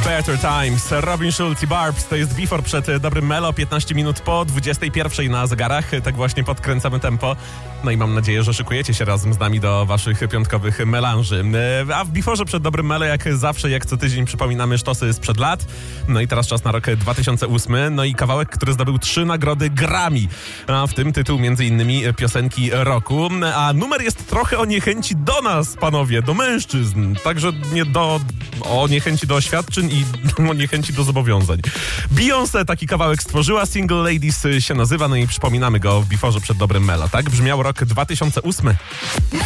Better Times. Robin Schulz i Barbs. To jest Before przed Dobrym Melo. 15 minut po 21 na zegarach. Tak właśnie podkręcamy tempo. No i mam nadzieję, że szykujecie się razem z nami do waszych piątkowych melanży. A w Before'ze przed Dobrym Melo, jak zawsze, jak co tydzień przypominamy sztosy sprzed lat. No i teraz czas na rok 2008. No i kawałek, który zdobył 3 nagrody Grammy. A w tym tytuł między innymi piosenki roku. A numer jest trochę o niechęci do nas, panowie, do mężczyzn. Także o niechęci do oświadczeń i o niechęci do zobowiązań. Beyoncé taki kawałek stworzyła, Single Ladies się nazywa, no i przypominamy go w Before'ze przed Dobrym Melo, tak? Brzmiał rok 2008.